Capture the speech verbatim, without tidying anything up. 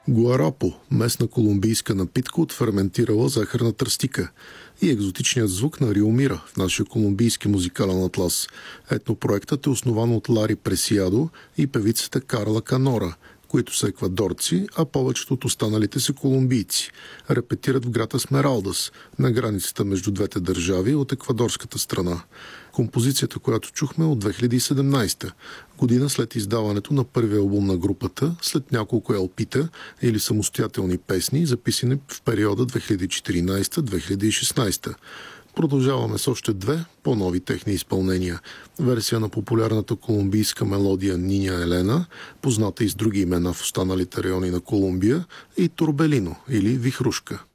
Гуарапо – местна колумбийска напитка от ферментирала захарна тръстика и екзотичният звук на Рио Мира в нашия колумбийски музикален атлас. Етнопроектът е основан от Лари Пресиадо и певицата Карла Канора, които са еквадорци, а повечето от останалите са колумбийци. Репетират в град Есмералдас, на границата между двете държави от еквадорската страна. Композицията, която чухме, от две хиляди и седемнадесета, година след издаването на първия албум на групата, след няколко ел пи-та или самостоятелни песни, записани в периода две хиляди и четиринадесета - две хиляди и шестнадесета. Продължаваме с още две по-нови техни изпълнения. Версия на популярната колумбийска мелодия Ниня Елена, позната и с други имена в останалите райони на Колумбия, и Турбелино или Вихрушка.